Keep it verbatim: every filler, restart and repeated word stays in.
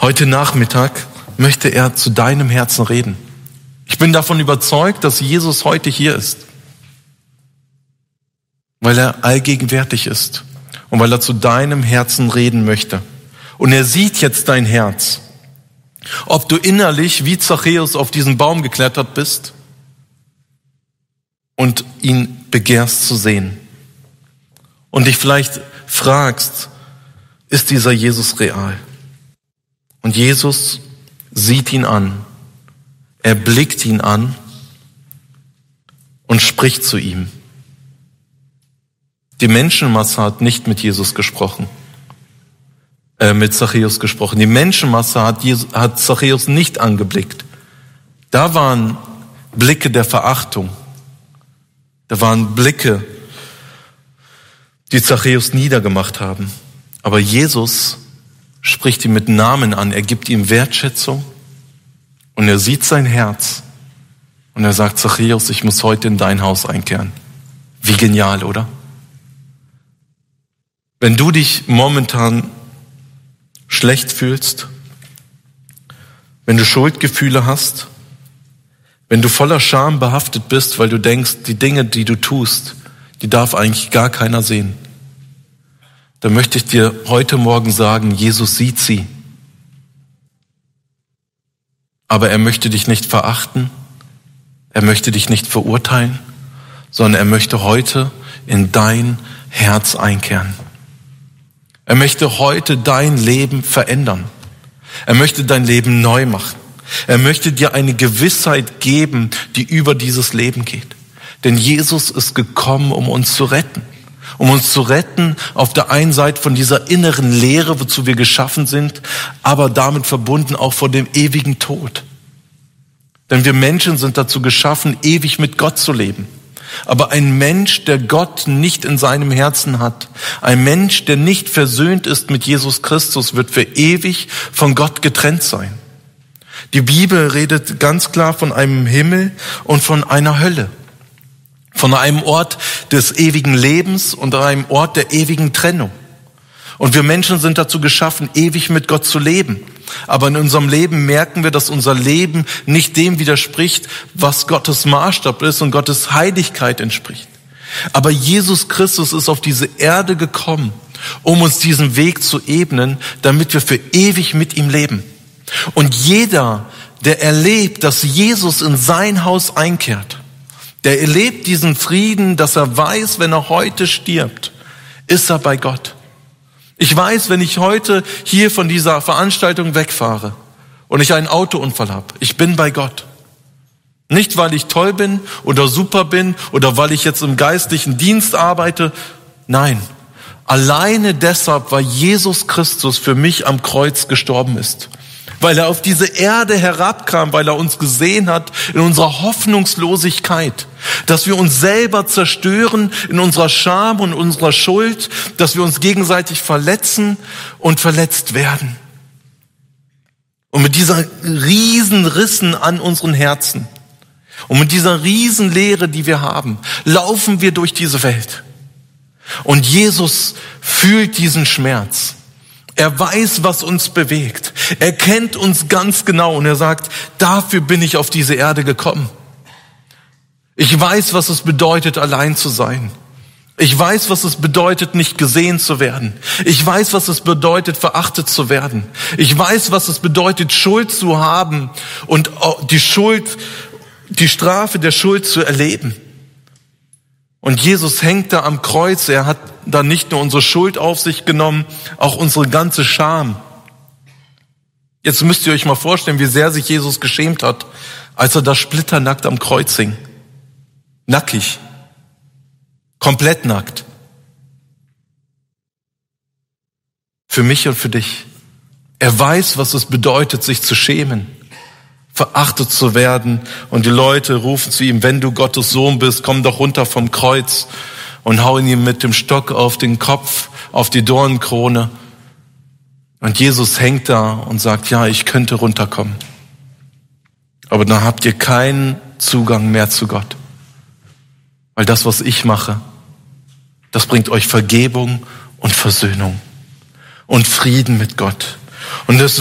Heute Nachmittag möchte er zu deinem Herzen reden. Ich bin davon überzeugt, dass Jesus heute hier ist, weil er allgegenwärtig ist und weil er zu deinem Herzen reden möchte. Und er sieht jetzt dein Herz. Ob du innerlich wie Zachäus auf diesen Baum geklettert bist und ihn begehrst zu sehen. Und dich vielleicht fragst, ist dieser Jesus real? Und Jesus sieht ihn an. Er blickt ihn an und spricht zu ihm. Die Menschenmasse hat nicht mit Jesus gesprochen, äh, mit Zachäus gesprochen. Die Menschenmasse hat, Jesus, hat Zachäus nicht angeblickt. Da waren Blicke der Verachtung. Da waren Blicke, die Zachäus niedergemacht haben. Aber Jesus spricht ihn mit Namen an. Er gibt ihm Wertschätzung und er sieht sein Herz. Und er sagt, Zachäus, ich muss heute in dein Haus einkehren. Wie genial, oder? Wenn du dich momentan schlecht fühlst, wenn du Schuldgefühle hast, wenn du voller Scham behaftet bist, weil du denkst, die Dinge, die du tust, die darf eigentlich gar keiner sehen, dann möchte ich dir heute Morgen sagen, Jesus sieht sie. Aber er möchte dich nicht verachten, er möchte dich nicht verurteilen, sondern er möchte heute in dein Herz einkehren. Er möchte heute dein Leben verändern. Er möchte dein Leben neu machen. Er möchte dir eine Gewissheit geben, die über dieses Leben geht. Denn Jesus ist gekommen, um uns zu retten. Um uns zu retten auf der einen Seite von dieser inneren Leere, wozu wir geschaffen sind, aber damit verbunden auch vor dem ewigen Tod. Denn wir Menschen sind dazu geschaffen, ewig mit Gott zu leben. Aber ein Mensch, der Gott nicht in seinem Herzen hat, ein Mensch, der nicht versöhnt ist mit Jesus Christus, wird für ewig von Gott getrennt sein. Die Bibel redet ganz klar von einem Himmel und von einer Hölle. Von einem Ort des ewigen Lebens und einem Ort der ewigen Trennung. Und wir Menschen sind dazu geschaffen, ewig mit Gott zu leben. Aber in unserem Leben merken wir, dass unser Leben nicht dem widerspricht, was Gottes Maßstab ist und Gottes Heiligkeit entspricht. Aber Jesus Christus ist auf diese Erde gekommen, um uns diesen Weg zu ebnen, damit wir für ewig mit ihm leben. Und jeder, der erlebt, dass Jesus in sein Haus einkehrt, der erlebt diesen Frieden, dass er weiß, wenn er heute stirbt, ist er bei Gott. Ich weiß, wenn ich heute hier von dieser Veranstaltung wegfahre und ich einen Autounfall habe, ich bin bei Gott. Nicht, weil ich toll bin oder super bin oder weil ich jetzt im geistlichen Dienst arbeite. Nein, alleine deshalb, weil Jesus Christus für mich am Kreuz gestorben ist. Weil er auf diese Erde herabkam, weil er uns gesehen hat in unserer Hoffnungslosigkeit, dass wir uns selber zerstören in unserer Scham und unserer Schuld, dass wir uns gegenseitig verletzen und verletzt werden. Und mit dieser riesen Rissen an unseren Herzen und mit dieser riesen Leere, die wir haben, laufen wir durch diese Welt. Und Jesus fühlt diesen Schmerz. Er weiß, was uns bewegt. Er kennt uns ganz genau und er sagt, dafür bin ich auf diese Erde gekommen. Ich weiß, was es bedeutet, allein zu sein. Ich weiß, was es bedeutet, nicht gesehen zu werden. Ich weiß, was es bedeutet, verachtet zu werden. Ich weiß, was es bedeutet, Schuld zu haben und die Schuld, die Strafe der Schuld zu erleben. Und Jesus hängt da am Kreuz. Er hat da nicht nur unsere Schuld auf sich genommen, auch unsere ganze Scham. Jetzt müsst ihr euch mal vorstellen, wie sehr sich Jesus geschämt hat, als er da splitternackt am Kreuz hing. Nackig. Komplett nackt. Für mich und für dich. Er weiß, was es bedeutet, sich zu schämen, verachtet zu werden. Und die Leute rufen zu ihm, wenn du Gottes Sohn bist, komm doch runter vom Kreuz, und hauen ihm mit dem Stock auf den Kopf, auf die Dornenkrone. Und Jesus hängt da und sagt, ja, ich könnte runterkommen. Aber dann habt ihr keinen Zugang mehr zu Gott. Weil das, was ich mache, das bringt euch Vergebung und Versöhnung und Frieden mit Gott. Und das